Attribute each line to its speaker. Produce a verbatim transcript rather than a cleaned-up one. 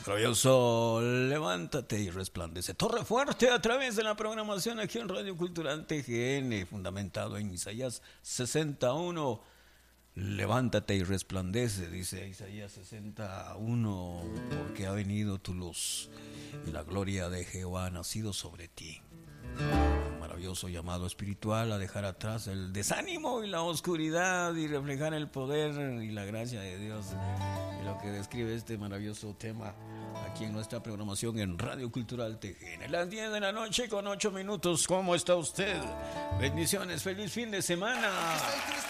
Speaker 1: Maravilloso, levántate y resplandece. Torre fuerte a través de la programación aquí en Radio Cultural T G N, fundamentado en Isaías sesenta y uno. Levántate y resplandece, dice Isaías sesenta y uno, porque ha venido tu luz y la gloria de Jehová ha nacido sobre ti. Un maravilloso llamado espiritual a dejar atrás el desánimo y la oscuridad y reflejar el poder y la gracia de Dios. Y lo que describe este maravilloso tema aquí en nuestra programación en Radio Cultural T G N. Las diez de la noche con ocho minutos. ¿Cómo está usted? Bendiciones, feliz fin de semana.